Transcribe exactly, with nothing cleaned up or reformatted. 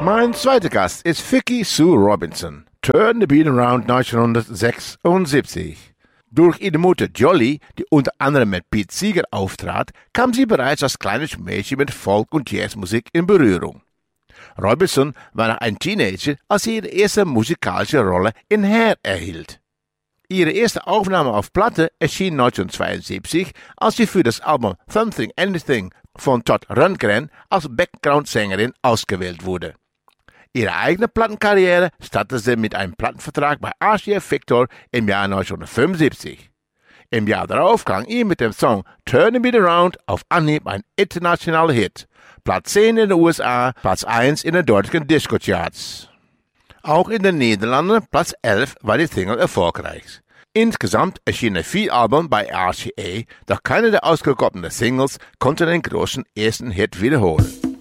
Mein zweiter Gast ist Vicki Sue Robinson. Turn the Beat Around neunzehnhundertsechsundsiebzig. Durch ihre Mutter Jolly, die unter anderem mit Pete Seeger auftrat, kam sie bereits als kleines Mädchen mit Folk- und Jazzmusik in Berührung. Robinson war noch ein Teenager, als sie ihre erste musikalische Rolle in Hair erhielt. Ihre erste Aufnahme auf Platte erschien neunzehnhundertzweiundsiebzig, als sie für das Album Something Anything von Todd Rundgren als Background-Sängerin ausgewählt wurde. Ihre eigene Plattenkarriere startete sie mit einem Plattenvertrag bei R C A Victor im Jahr neunzehnhundertfünfundsiebzig. Im Jahr darauf klang ihr mit dem Song Turn the Beat Around auf Anhieb ein internationaler Hit. Platz zehn in den U S A, Platz eins in den deutschen Disco-Charts. Auch in den Niederlanden, Platz elf, war die Single erfolgreich. Insgesamt erschienen vier Alben bei R C A, doch keine der ausgekoppelten Singles konnten den großen ersten Hit wiederholen.